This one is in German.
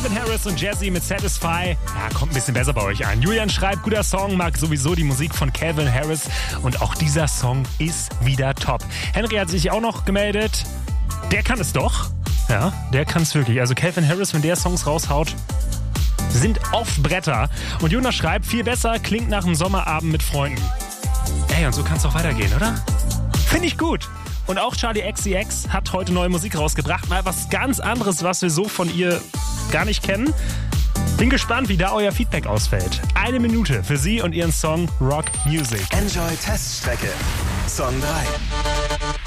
Calvin Harris und Jazzy mit Satisfy. Ja, kommt ein bisschen besser bei euch an. Julian schreibt, guter Song, mag sowieso die Musik von Calvin Harris. Und auch dieser Song ist wieder top. Henry hat sich auch noch gemeldet. Der kann es doch. Ja, der kann es wirklich. Also Calvin Harris, wenn der Songs raushaut, sind oft Bretter. Und Jonas schreibt, viel besser, klingt nach einem Sommerabend mit Freunden. Ey, und so kann es doch weitergehen, oder? Finde ich gut. Und auch Charli XCX hat heute neue Musik rausgebracht. Mal was ganz anderes, was wir so von ihr gar nicht kennen. Bin gespannt, wie da euer Feedback ausfällt. 1 Minute für sie und ihren Song Rock Music. Enjoy Teststrecke. Song 3.